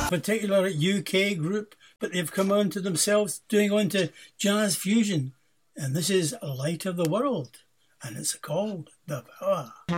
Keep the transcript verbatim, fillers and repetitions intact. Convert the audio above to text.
particular U K group, but they've come on to themselves doing on to jazz fusion. And this is Light of the World, and it's called The Power.